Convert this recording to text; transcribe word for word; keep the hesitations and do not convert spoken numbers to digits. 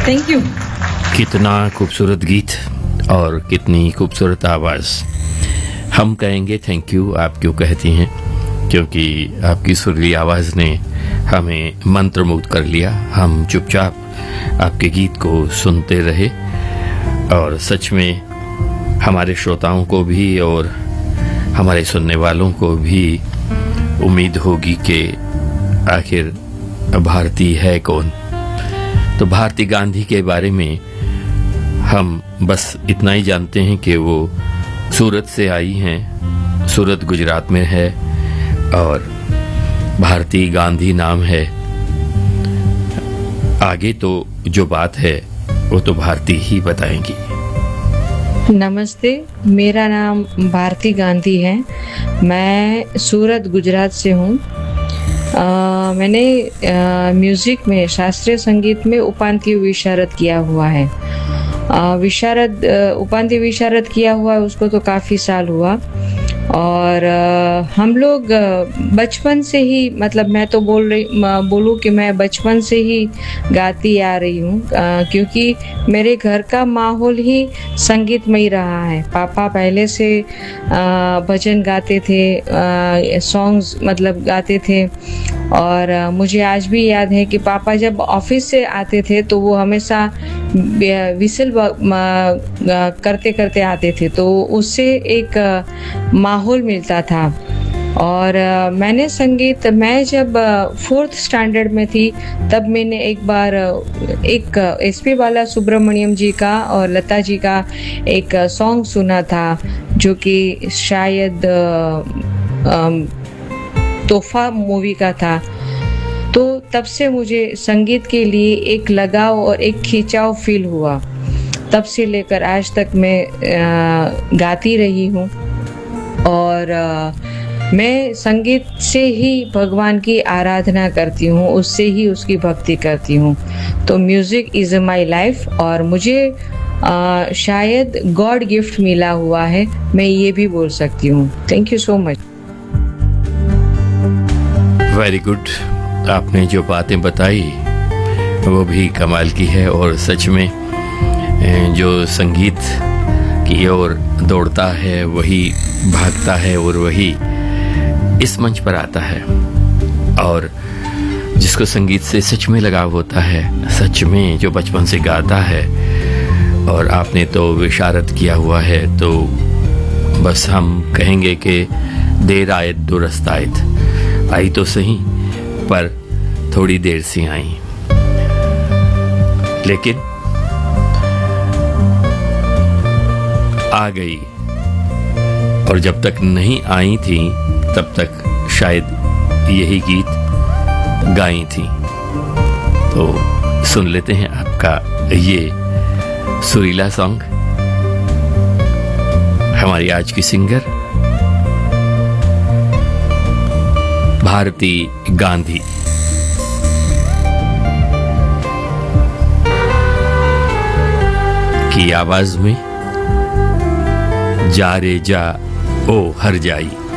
Thank you. कितना खूबसूरत गीत और कितनी खूबसूरत आवाज़। हम कहेंगे थैंक यू, आप क्यों कहती हैं? क्योंकि आपकी सुरीली आवाज़ ने हमें मंत्रमुग्ध कर लिया। हम चुपचाप आपके गीत को सुनते रहे और सच में हमारे श्रोताओं को भी और हमारे सुनने वालों को भी उम्मीद होगी कि आखिर भारती है कौन। तो भारती गांधी के बारे में हम बस इतना ही जानते हैं कि वो सूरत से आई हैं, सूरत गुजरात में है और भारती गांधी नाम है। आगे तो जो बात है वो तो भारती ही बताएंगी। नमस्ते, मेरा नाम भारती गांधी है। मैं सूरत गुजरात से हूँ। मैंने आ, म्यूजिक में, शास्त्रीय संगीत में उपांत्य विशारद किया हुआ है। आ, विशारद उपांत्य विशारद किया हुआ है उसको तो काफ़ी साल हुआ। और आ, हम लोग बचपन से ही, मतलब मैं तो बोल रही बोलूँ कि मैं बचपन से ही गाती आ रही हूँ, क्योंकि मेरे घर का माहौल ही संगीतमय रहा है। पापा पहले से आ, भजन गाते थे, सॉन्ग्स मतलब गाते थे। और आ, मुझे आज भी याद है कि पापा जब ऑफिस से आते थे तो वो हमेशा विसल करते करते आते थे, तो उससे एक माहौल मिलता था। और uh, मैंने संगीत, मैं जब फोर्थ uh, स्टैंडर्ड में थी तब मैंने एक बार uh, एक एस पी बाला सुब्रमण्यम जी का और लता जी का एक सॉन्ग uh, सुना था, जो कि शायद uh, um, तोहफा मूवी का था। तो तब से मुझे संगीत के लिए एक लगाव और एक खिंचाव फील हुआ। तब से लेकर आज तक मैं uh, गाती रही हूँ और uh, मैं संगीत से ही भगवान की आराधना करती हूँ, उससे ही उसकी भक्ति करती हूँ। तो म्यूज़िक इज़ माई लाइफ और मुझे आ, शायद गॉड गिफ्ट मिला हुआ है, मैं ये भी बोल सकती हूँ। Thank you so much. Very good. आपने जो बातें बताई वो भी कमाल की है और सच में जो संगीत की ओर दौड़ता है वही भागता है और वही इस मंच पर आता है। और जिसको संगीत से सच में लगाव होता है, सच में जो बचपन से गाता है, और आपने तो विशारद किया हुआ है, तो बस हम कहेंगे कि देर आयत दुरुस्त आयत। आई तो सही पर थोड़ी देर से आई, लेकिन आ गई। और जब तक नहीं आई थी तब तक शायद यही गीत गाई थी। तो सुन लेते हैं आपका ये सुरीला सॉन्ग। हमारी आज की सिंगर भारती गांधी। की आवाज में जा रे जा ओ हर जाई।